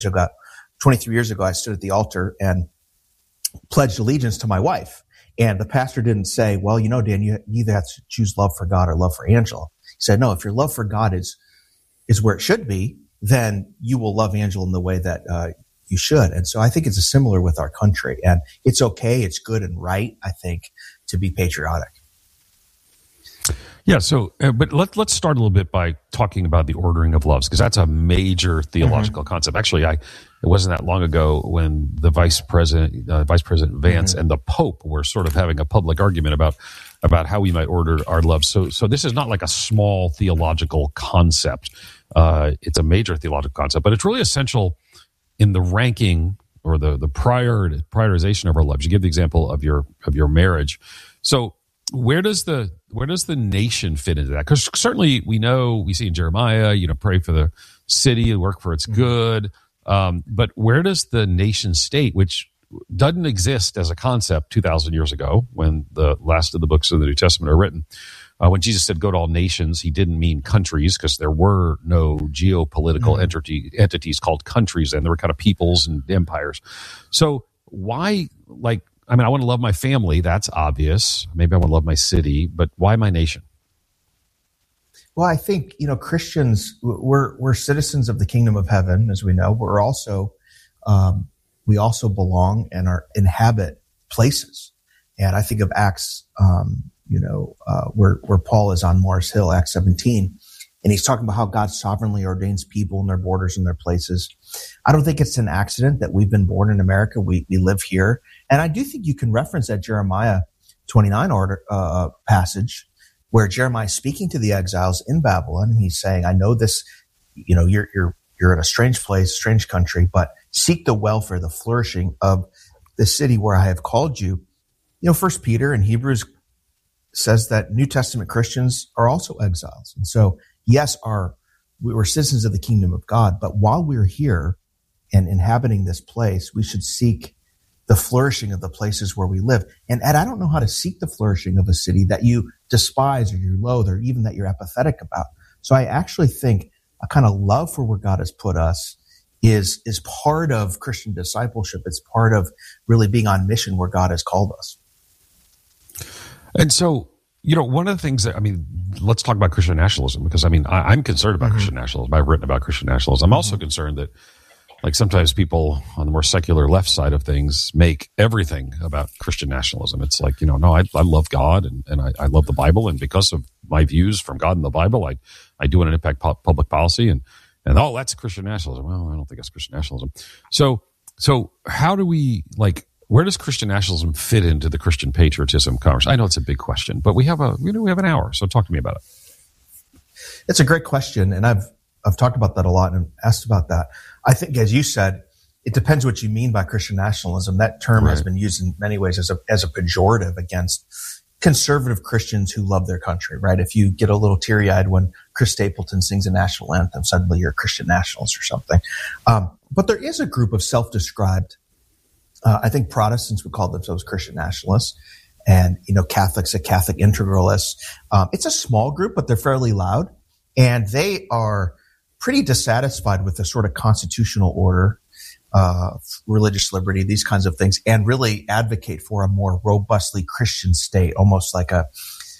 ago, 23 years ago, I stood at the altar and pledged allegiance to my wife. And the pastor didn't say, well, Dan, you either have to choose love for God or love for Angela. He said, no, if your love for God is where it should be, then you will love Angela in the way that you should. And so I think it's similar with our country. And it's okay, it's good and right, I think, to be patriotic. Yeah, so, but let's start a little bit by talking about the ordering of loves, because that's a major theological concept. Actually, it wasn't that long ago when the Vice President Vance and the Pope were sort of having a public argument about how we might order our loves. So this is not like a small theological concept. It's a major theological concept, but it's really essential in the ranking or the prioritization of our loves. You give the example of your marriage. So where does the nation fit into that? Because certainly we see in Jeremiah, pray for the city and work for its good. But where does the nation state, which doesn't exist as a concept 2,000 years ago when the last of the books of the New Testament are written, when Jesus said go to all nations, he didn't mean countries, because there were no geopolitical entities called countries, and there were kind of peoples and empires. So why, I want to love my family. That's obvious. Maybe I want to love my city, but why my nation? Well, I think, Christians, we're citizens of the kingdom of heaven, as we know. We're also, we also belong and inhabit places. And I think of Acts, where Paul is on Mars Hill, Acts 17, and he's talking about how God sovereignly ordains people and their borders and their places. I don't think it's an accident that we've been born in America. We live here. And I do think you can reference that Jeremiah 29 passage where Jeremiah is speaking to the exiles in Babylon. And he's saying, I know this, you're in a strange place, strange country, but seek the welfare, the flourishing of the city where I have called you. First Peter and Hebrews says that New Testament Christians are also exiles. And so, yes, we're citizens of the kingdom of God, but while we're here and inhabiting this place, we should seek the flourishing of the places where we live. And Ed, I don't know how to seek the flourishing of a city that you despise or you loathe or even that you're apathetic about. So I actually think a kind of love for where God has put us is part of Christian discipleship. It's part of really being on mission where God has called us. And so, one of the things that, let's talk about Christian nationalism, because I'm concerned about Christian nationalism. I've written about Christian nationalism. I'm also concerned that, sometimes people on the more secular left side of things make everything about Christian nationalism. It's like, no, I love God and I love the Bible. And because of my views from God and the Bible, I do want to impact public policy. And that's Christian nationalism. Well, I don't think that's Christian nationalism. So how do we, where does Christian nationalism fit into the Christian patriotism conversation? I know it's a big question, but we have an hour, so talk to me about it. It's a great question, and I've talked about that a lot and asked about that. I think, as you said, it depends what you mean by Christian nationalism. That term has been used in many ways as a pejorative against conservative Christians who love their country, right? If you get a little teary-eyed when Chris Stapleton sings a national anthem, suddenly you're a Christian nationalist or something. But there is a group of self-described I think Protestants would call themselves Christian nationalists, and Catholics, Catholic integralists. It's a small group, but they're fairly loud, and they are pretty dissatisfied with the sort of constitutional order, religious liberty, these kinds of things, and really advocate for a more robustly Christian state, almost like a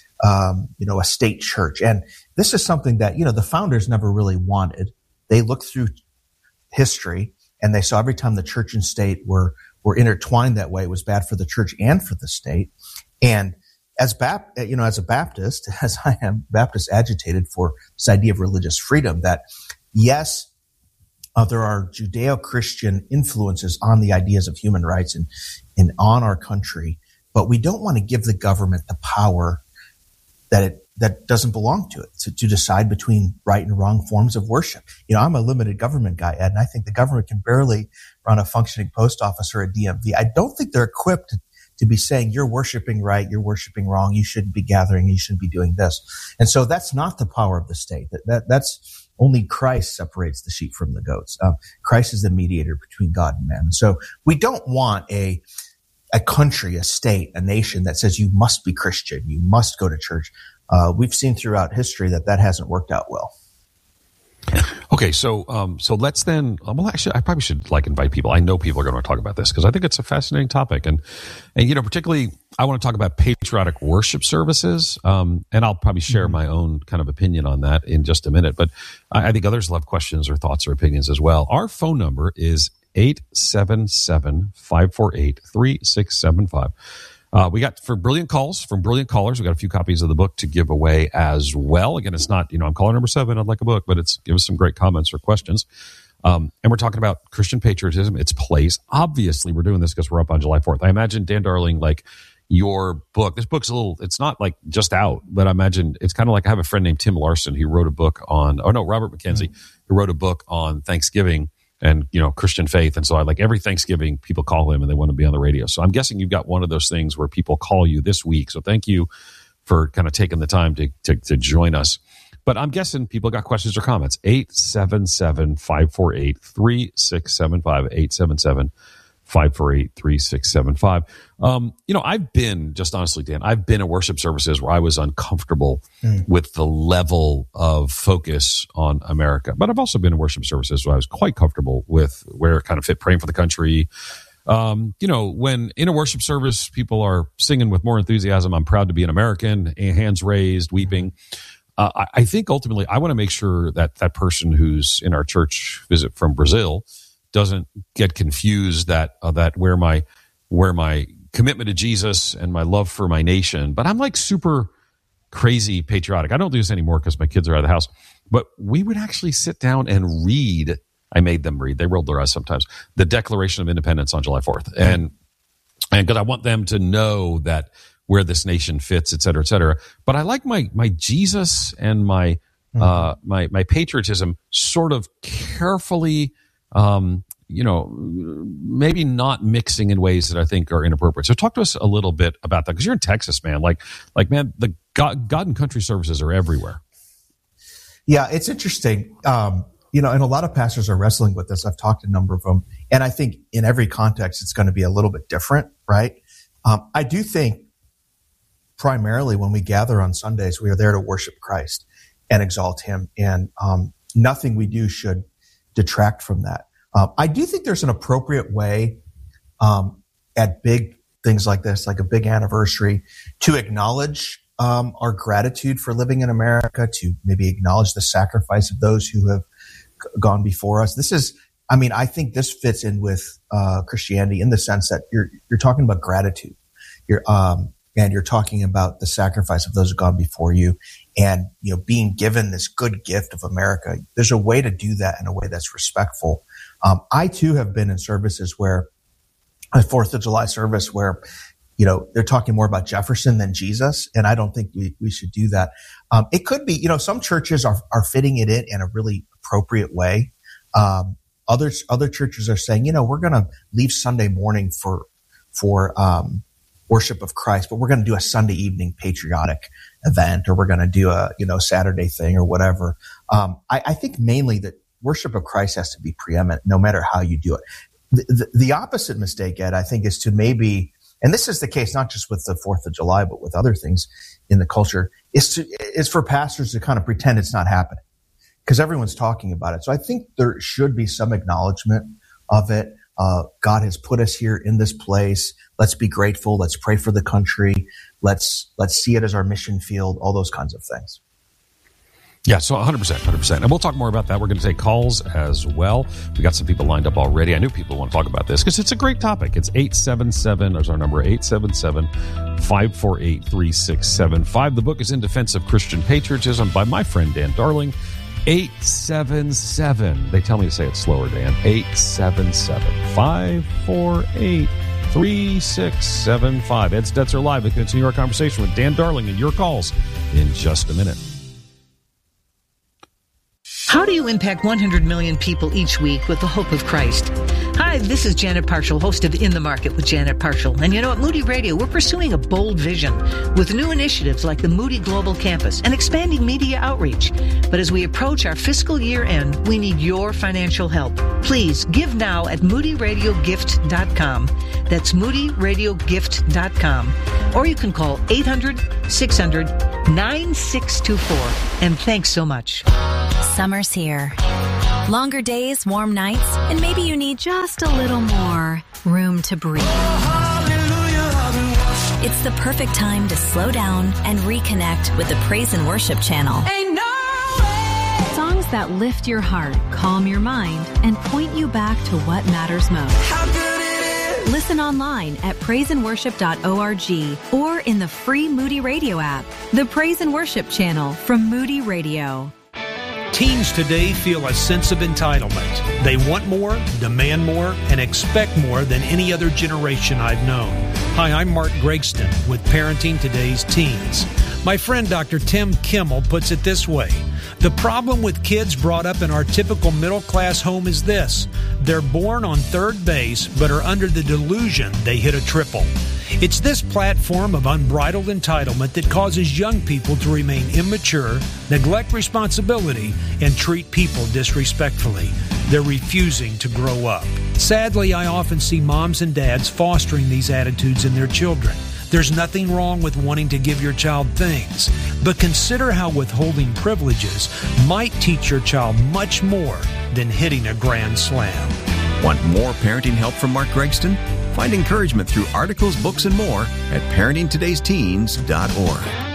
state church. And this is something that the founders never really wanted. They looked through history and they saw every time the church and state were intertwined that way, it was bad for the church and for the state. And as a Baptist, as I am, Baptist agitated for this idea of religious freedom, that yes, there are Judeo-Christian influences on the ideas of human rights and on our country, but we don't want to give the government the power that doesn't belong to it, to decide between right and wrong forms of worship. I'm a limited government guy, Ed, and I think the government can barely run a functioning post office or a DMV. I don't think they're equipped to be saying, you're worshiping right, you're worshiping wrong, you shouldn't be gathering, you shouldn't be doing this. And so that's not the power of the state. That's only Christ separates the sheep from the goats. Christ is the mediator between God and man. So we don't want a country, a state, a nation that says you must be Christian, you must go to church. We've seen throughout history that hasn't worked out well. Okay, so let's then. Well, actually, I probably should invite people. I know people are going to talk about this because I think it's a fascinating topic, and particularly I want to talk about patriotic worship services, and I'll probably share my own kind of opinion on that in just a minute. But I think others will have questions or thoughts or opinions as well. Our phone number is 877-548-3675. We got from brilliant callers, we got a few copies of the book to give away as well. Again, it's not, I'm caller number 7, I'd like a book, but it's give us some great comments or questions. And we're talking about Christian patriotism, its place. Obviously, we're doing this because we're up on July 4th. I imagine, Dan Darling, your book, this book's it's not just out, but I imagine it's kind of like I have a friend named Tim Larson who wrote a book on, Robert McKenzie, who wrote a book on Thanksgiving and, Christian faith. And so every Thanksgiving, people call him and they want to be on the radio. So I'm guessing you've got one of those things where people call you this week. So thank you for kind of taking the time to join us. But I'm guessing people got questions or comments. 877-548-3675, 877-548-3675. I've been, just honestly, Dan, I've been in worship services where I was uncomfortable with the level of focus on America. But I've also been in worship services where I was quite comfortable with where it kind of fit praying for the country. When in a worship service, people are singing with more enthusiasm, I'm proud to be an American, hands raised, weeping. I think ultimately I want to make sure that that person who's in our church visit from Brazil doesn't get confused that where my commitment to Jesus and my love for my nation, but I'm super crazy patriotic. I don't do this anymore because my kids are out of the house, but we would actually sit down and read. I made them read. They rolled their eyes sometimes. The Declaration of Independence on July 4th. And because I want them to know that where this nation fits, et cetera, et cetera. But I like my Jesus and my patriotism sort of carefully, maybe not mixing in ways that I think are inappropriate. So talk to us a little bit about that, because you're in Texas, man. Man, the God and country services are everywhere. Yeah, it's interesting. And a lot of pastors are wrestling with this. I've talked to a number of them, and I think in every context, it's going to be a little bit different, right? I do think primarily when we gather on Sundays, we are there to worship Christ and exalt him, and nothing we do should detract from that. I do think there's an appropriate way at big things like this, like a big anniversary, to acknowledge our gratitude for living in America, to maybe acknowledge the sacrifice of those who have gone before us. I think this fits in with Christianity in the sense that you're talking about gratitude. And you're talking about the sacrifice of those who've gone before you, and being given this good gift of America. There's a way to do that in a way that's respectful. I too have been in services where a 4th of July service where they're talking more about Jefferson than Jesus, and I don't think we should do that. It could be some churches are fitting it in a really appropriate way. Other churches are saying we're going to leave Sunday morning for worship of Christ, but we're going to do a Sunday evening patriotic event, or we're going to do a Saturday thing or whatever. I think mainly that worship of Christ has to be preeminent no matter how you do it. The opposite mistake, Ed, I think, is to maybe, and this is the case not just with the 4th of July, but with other things in the culture, is for pastors to kind of pretend it's not happening because everyone's talking about it. So I think there should be some acknowledgement of it. God has put us here in this place. Let's be grateful. Let's pray for the country. Let's see it as our mission field, all those kinds of things. Yeah, so 100%. And we'll talk more about that. We're going to take calls as well. We got some people lined up already. I knew people want to talk about this because it's a great topic. It's 877, there's our number, 877-548-3675. The book is In Defense of Christian Patriotism by my friend Dan Darling. 877. They tell me to say it slower, Dan. 877-548-3675. Ed Stetzer Live. We continue our conversation with Dan Darling and your calls in just a minute. How do you impact 100 million people each week with the hope of Christ? Hi, this is Janet Parshall, host of In the Market with Janet Parshall. And at Moody Radio, we're pursuing a bold vision with new initiatives like the Moody Global Campus and expanding media outreach. But as we approach our fiscal year end, we need your financial help. Please give now at moodyradiogift.com. That's moodyradiogift.com. Or you can call 800-600-9624. And thanks so much. Summer's here. Longer days, warm nights, and maybe you need just a little more room to breathe. It's the perfect time to slow down and reconnect with the Praise and Worship channel. Ain't no way. Songs that lift your heart, calm your mind, and point you back to what matters most. How good it is. Listen online at praiseandworship.org or in the free Moody Radio app. The Praise and Worship channel from Moody Radio. Teens today feel a sense of entitlement. They want more, demand more, and expect more than any other generation I've known. Hi, I'm Mark Gregston with Parenting Today's Teens. My friend Dr. Tim Kimmel puts it this way. The problem with kids brought up in our typical middle-class home is this. They're born on third base, but are under the delusion they hit a triple. It's this platform of unbridled entitlement that causes young people to remain immature, neglect responsibility, and treat people disrespectfully. They're refusing to grow up. Sadly, I often see moms and dads fostering these attitudes in their children. There's nothing wrong with wanting to give your child things, but consider how withholding privileges might teach your child much more than hitting a grand slam. Want more parenting help from Mark Gregston? Find encouragement through articles, books, and more at ParentingToday'sTeens.org.